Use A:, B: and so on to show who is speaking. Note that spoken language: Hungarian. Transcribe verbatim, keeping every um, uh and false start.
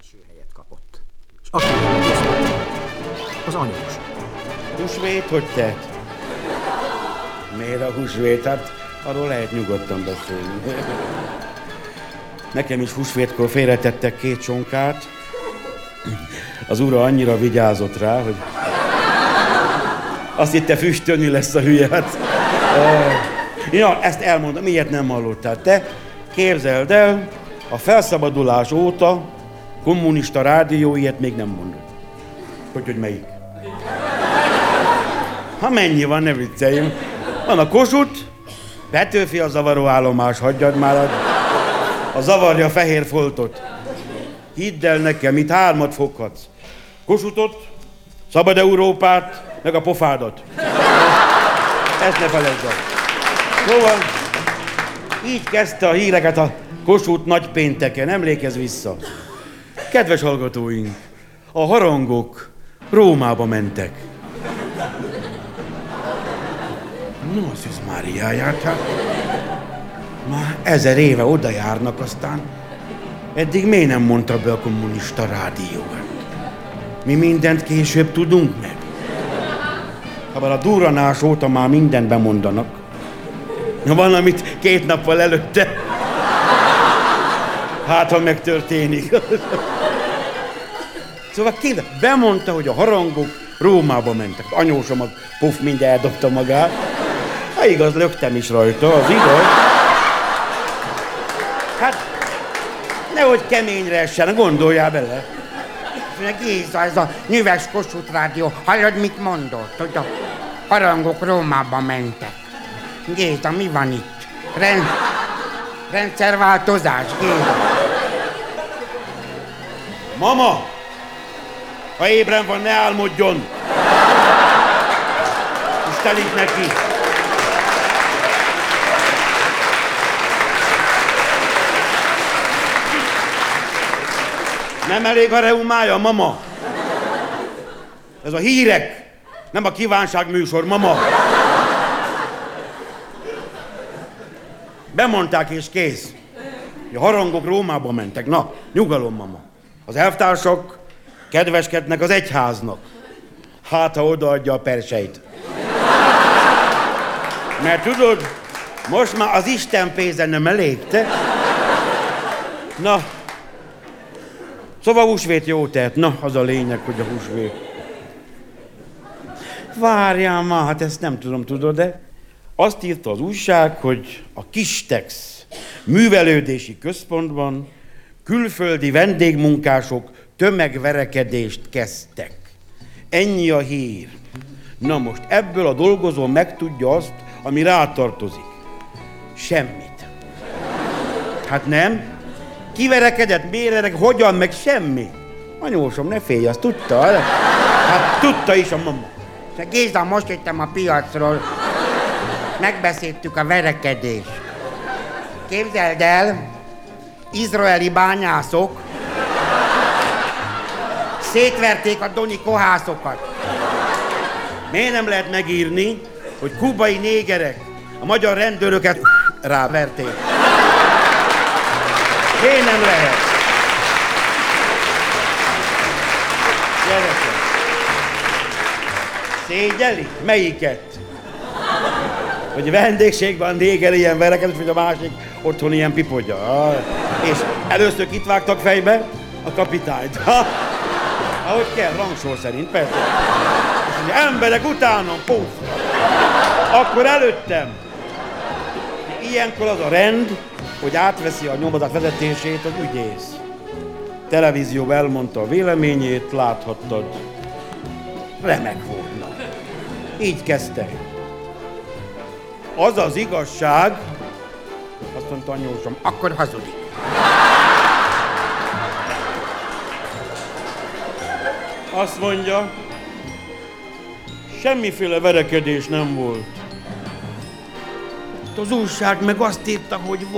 A: első helyet kapott. És aki az anyós.
B: Húsvét, hogy tett? Miért a húsvét? Hát arról lehet nyugodtan beszélni. Nekem is húsvétkor félretettek két csonkát. Az ura annyira vigyázott rá, hogy azt hitte füstölni lesz a hülye. Hát, ja, ezt elmondom, miért nem hallottál? Te képzeld el, a felszabadulás óta kommunista rádió ilyet még nem mondott. Hogy, hogy melyik? Ha mennyi van, ne vicceljünk. Van a Kossuth, Petőfi a zavaró állomás, hagyjad már, a, a zavarja a fehér foltot. Hidd el nekem, itt hármat foghatsz. Kossuthot, Szabad Európát, meg a pofádat. Ezt ne felejtsd el. Szóval így kezdte a híreket a Kossuth nagypénteken, emlékezz vissza. Kedves hallgatóink, a harangok Rómába mentek. No, Szűz Máriáját, hát már ezer éve oda járnak, aztán eddig miért nem mondta be a kommunista rádió? Mi mindent később tudunk meg. Ha a durranás óta már mindent bemondanak. Van, amit két nappal előtte. Hát, ha megtörténik. Szóval képzel, bemondta, hogy a harangok Rómába mentek. Anyósom a puf mindjárt eldobta magát. Ha igaz, löktem is rajta, az igaz. Hát, nehogy keményre essen, gondoljál bele.
C: Géza, ez a nyüves Kossuth rádió, hallod, mit mondott? Hogy a harangok Rómába mentek. Géza, mi van itt? Rend... Rendszerváltozás, Géza.
B: Mama! Ha ébren van, ne álmodjon! És telik neki. Nem elég a reumája, mama? Ez a hírek, nem a kívánságműsor, mama. Bemondták és kész. A harangok Rómába mentek. Na, nyugalom, mama. Az elvtársak kedveskednek az egyháznak. Hát, ha odaadja a perseit. Mert tudod, most már az Isten pénze nem elég, te? Na, szóval húsvét jó tehet. Na, az a lényeg, hogy a húsvét. Várjál már, hát ezt nem tudom, tudod, de azt írta az újság, hogy a Kistex művelődési központban külföldi vendégmunkások tömegverekedést kezdtek. Ennyi a hír. Na most ebből a dolgozó megtudja azt, ami rátartozik. Semmit. Hát nem? Kiverekedett, miért, hogyan, meg semmi. Anyósom, ne félj, azt tudta. Hát tudta is a mama.
C: Géza, most jöttem a piacról. Megbeszéltük a verekedést. Képzeld el, izraeli bányászok szétverték a doni kohászokat.
B: Miért nem lehet megírni, hogy kubai négerek a magyar rendőröket ráverték? Miért nem lehet? Gyerekek! Szégyeli? Melyiket? Hogy vendégségben a néger ilyen verekedett, vagy a másik otthon ilyen pipodja. Ah, és először kit vágtak fejbe? A kapitányt. Ha? Ahogy kell, rangsor szerint, persze. És ugye emberek utánom, puff. Akkor előttem. Ilyenkor az a rend, hogy átveszi a nyomozat vezetését az ügyész. Televízióban elmondta a véleményét, láthattad. Remek volt, na. Így kezdte. Az az igazság, azt mondta anyósom,
C: akkor hazudik.
B: Azt mondja, semmiféle verekedés nem volt. Az újság meg azt írta, hogy volt.